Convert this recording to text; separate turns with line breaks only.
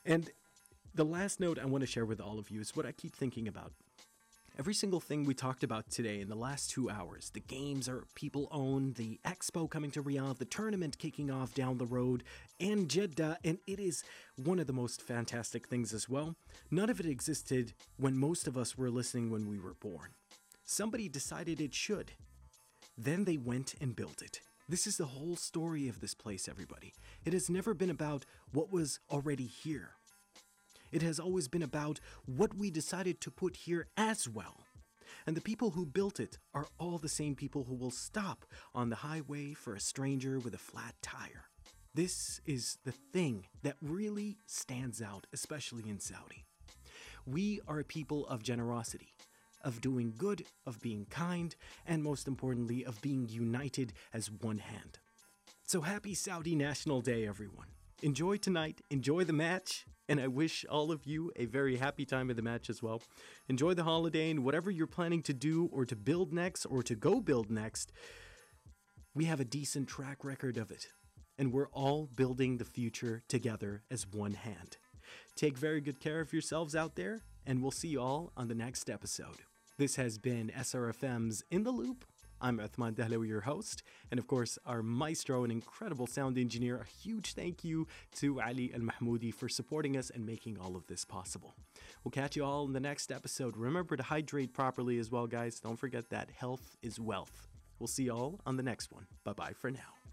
And the last note I want to share with all of you is what I keep thinking about. Every single thing we talked about today in the last 2 hours, the games are people own, the expo coming to Riyadh, the tournament kicking off down the road, and Jeddah, and it is one of the most fantastic things as well. None of it existed when most of us were listening when we were born. Somebody decided it should. Then they went and built it. This is the whole story of this place, everybody. It has never been about what was already here. It has always been about what we decided to put here as well. And the people who built it are all the same people who will stop on the highway for a stranger with a flat tire. This is the thing that really stands out, especially in Saudi. We are a people of generosity, of doing good, of being kind, and most importantly, of being united as one hand. So happy Saudi National Day, everyone. Enjoy tonight, enjoy the match, and I wish all of you a very happy time of the match as well. Enjoy the holiday and whatever you're planning to do or to build next or to go build next, we have a decent track record of it. And we're all building the future together as one hand. Take very good care of yourselves out there, and we'll see you all on the next episode. This has been SRFM's In the Loop. I'm Uthman Dahlawi, your host, and of course, our maestro and incredible sound engineer. A huge thank you to Ali Al Mahmoudi for supporting us and making all of this possible. We'll catch you all in the next episode. Remember to hydrate properly as well, guys. Don't forget that health is wealth. We'll see you all on the next one. Bye-bye for now.